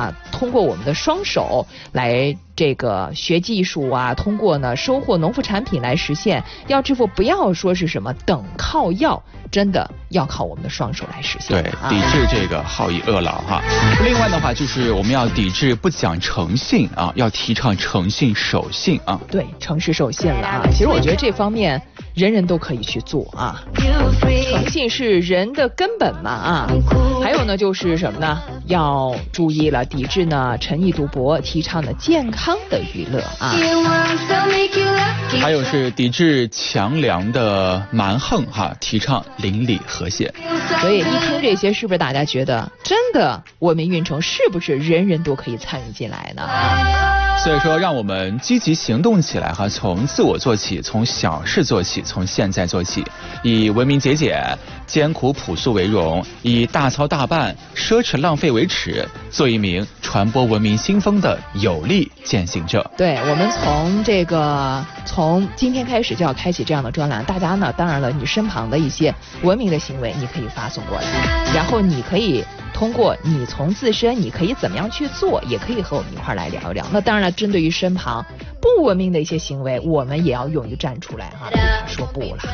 啊，通过我们的双手来这个学技术啊，通过呢收获农副产品来实现。要致富不要说是什么等靠要，真的要靠我们的双手来实现。 对，抵制这个好逸恶劳哈。另外的话就是我们要抵制不讲诚信啊，要提倡诚信守信啊。 对，诚实守信了啊。其实我觉得这方面人人都可以去做啊。诚信是人的根本嘛啊。还有呢就是什么呢？要注意了，抵制呢沉溺赌博，提倡呢健康的娱乐啊。 还有是抵制强梁的蛮横哈，提倡邻里和谐。 所以一听这些，是不是大家觉得真的文明运程是不是人人都可以参与进来呢？ 所以说让我们积极行动起来哈，从自我做起，从小事做起，从现在做起，以文明节俭、艰苦朴素为荣，以大操大办、奢侈浪费为耻，做一名传播文明新风的有力践行者。 对，我们从今天开始就要开启这样的专栏，大家呢，当然了，你身旁的一些文明的行为，你可以发送过来，然后你可以通过你从自身你可以怎么样去做，也可以和我们一块来聊一聊。那当然了，针对于身旁不文明的一些行为，我们也要勇于站出来哈，对他说不了。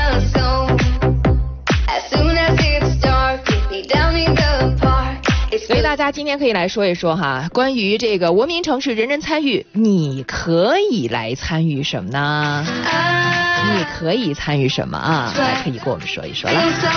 所以大家今天可以来说一说哈，关于这个文明城市人人参与，你可以来参与什么呢？你可以参与什么啊？来，可以跟我们说一说了。